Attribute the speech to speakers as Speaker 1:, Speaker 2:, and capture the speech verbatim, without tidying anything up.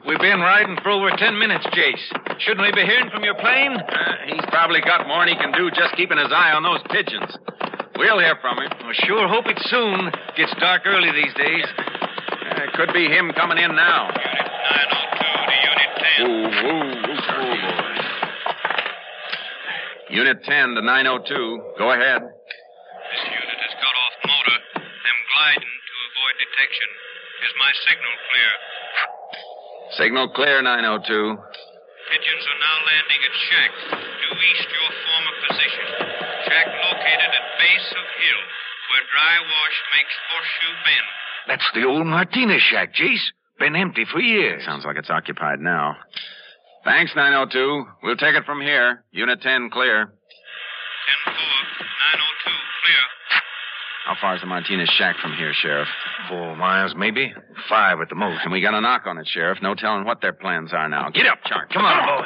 Speaker 1: We've been riding for over ten minutes, Jace. Shouldn't we be hearing from your plane?
Speaker 2: Uh, he's probably got more than he can do just keeping his eye on those pigeons. We'll hear from him.
Speaker 1: I sure hope it's soon. Gets dark early these days.
Speaker 2: Uh, it could be him coming in now.
Speaker 3: Unit nine oh two to Unit ten.
Speaker 2: Ooh, ooh, ooh, oh, boy. Unit ten to nine oh two. Go ahead.
Speaker 3: This unit has cut off motor. I'm gliding to avoid detection. Is my signal clear?
Speaker 2: Signal clear, nine oh two.
Speaker 3: Pigeons are now landing at shack, due east your former position. Shack located at base of hill, where dry wash makes Horseshoe Bend.
Speaker 1: That's the old Martinez shack, Jace. Been empty for years.
Speaker 2: Sounds like it's occupied now. Thanks, nine oh two. We'll take it from here. Unit ten clear.
Speaker 3: ten four, nine oh two, clear.
Speaker 2: How far is the Martinez shack from here, Sheriff?
Speaker 1: Four miles, maybe. Five at the most.
Speaker 2: And we got a knock on it, Sheriff. No telling what their plans are now. Get up, Chark.
Speaker 1: Come on, boy.